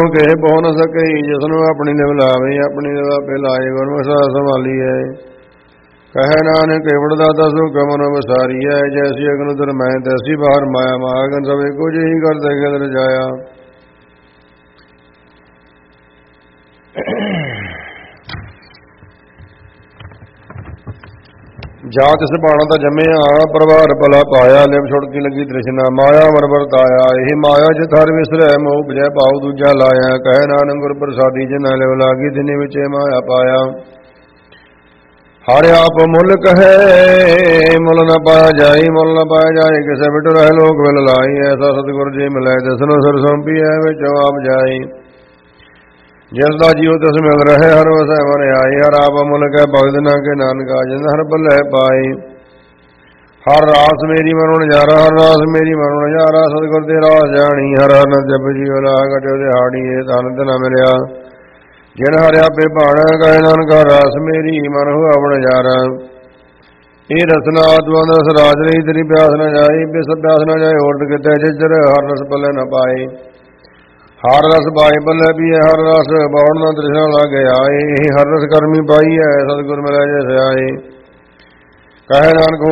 ਕਹੇ ਬਹੁ ਨ ਸਕਈ, ਜਿਸਨੂੰ ਆਪਣੀ ਨਿਵ ਲਾਵੇ ਆਪਣੀ ਨਿਵ ਆਪੇ ਲਾਏ, ਗੁਰਮੁਖ ਸਦਾ ਸੰਭਾਲੀਐ। ਕਹੈ ਨਾਨਕ ਏਵੜ ਦਾਤਾ ਸੋ ਕਮਨ ਵਿਸਾਰੀਐ, ਜੈਸੀ ਅਗਨ ਉਦਰ ਮੈਂ ਤੈਸੀ ਬਾਹਰ ਮਾਇਆ, ਮਾਗਨ ਸਭ ਇੱਕੋ ਜਿਹੀ ਕਰਦਾ ਗਿਲ ਰਜਾਇਆ। ਜਾ ਤਿਸ ਬਾਣਾ ਦਾ ਜੰਮਿਆ, ਪਰਿਵਾਰ ਭਲਾ ਪਾਇਆ, ਲਿਵ ਛੁੜਕੀ ਲੱਗੀ ਤ੍ਰਿਸ਼ਨਾ, ਮਾਇਆ ਮਰ ਵਰਤਾਇਆ। ਇਹ ਮਾਇਆ ਜਿ ਥਰ ਵਿਸਰੈ, ਮੋਹ ਬਜੈ ਭਾਉ ਦੂਜਾ ਲਾਇਆ। ਕਹੈ ਨਾਨਕ ਗੁਰ ਪ੍ਰਸਾਦੀ ਜਿਨ੍ਹਾਂ ਲਿਵ ਲਾਗੀ, ਦਿਨੇ ਵਿੱਚ ਮਾਇਆ ਪਾਇਆ। ਹਰਿ ਆਪ ਮੁੱਲ ਕਹੈ, ਮੁੱਲ ਨ ਪਾਇਆ ਜਾਈ, ਮੁੱਲ ਨ ਪਾਇਆ ਜਾਏ, ਕਿਸੇ ਬਿਟ ਰਹਿ ਲੋਕ ਵਿਲ ਲਾਈ। ਐਸਾ ਸਤਿਗੁਰ ਜੀ ਮਿਲੈ, ਤਿਸਨੂੰ ਸਿਰ ਸੌਂਪੀਐ, ਵਿੱਚ ਆਪ ਜਾਈ। ਜਿਸ ਦਾ ਜੀਉ ਤਿਸ ਮਿਲ ਰਹੇ, ਹਰ ਵਸੈ ਮਨ ਆਈ। ਹਰ ਆਪ ਮੁੱਲ ਕੈ ਭਗਤ ਨਾ ਕੇ ਨਾਨਕਾ, ਜਿਨ ਹਰ ਭਲੇ ਪਾਈ। ਹਰ ਰਾਸ ਮੇਰੀ ਮਨੁ ਨਜ਼ਾਰਾ, ਹਰ ਰਾਸ ਮੇਰੀ ਮਨੁ ਨਜ਼ਾਰਾ, ਸਤਿਗੁਰ ਦੇ ਰਾਸ ਜਾਣੀ। ਹਰ ਹਰ ਨ ਜਪ ਜੀਉ ਲਾ ਘਟਿਓ ਦਿਹਾੜੀ, ਇਹ ਤਨ ਤੇ ਨ ਮਿਲਿਆ। ਜਿਨ ਹਰਿ ਆਪੇ ਭਾਣਾ, ਕਹੈ ਨਾਨਕ ਹਰ ਰਾਸ ਮੇਰੀ ਮਨ ਹੋਆ ਨਜ਼ਾਰਾ। ਇਹ ਰਸਨਾ ਆਤਮਾ ਰਸ ਰਾਜ ਰਹੀ, ਤੇਰੀ ਪਿਆਸ ਨ ਜਾਈ। ਬਿਸ ਪਿਆਸ ਨ ਜਾਏ ਹੋਰਤ ਕਿਤੇ, ਜਿਜਰ ਹਰ ਰਸ ਪੱਲੇ ਨ ਪਾਏ। ਹਰ ਰਸ ਬਾਏ ਪੱਲੇ ਪੀਏ, ਹਰ ਰਸ ਬਾਉਣ ਨਾ ਤ੍ਰਿਸ਼ਨਾ ਲਾਗੇ ਆਏ। ਇਹ ਹਰ ਰਸ ਕਰਮੀ ਪਾਈ ਹੈ, ਸਤਿਗੁਰ ਮਿਲੈ ਜੇ ਸਿਆਏ। ਕਹੈ ਨਾਨਕ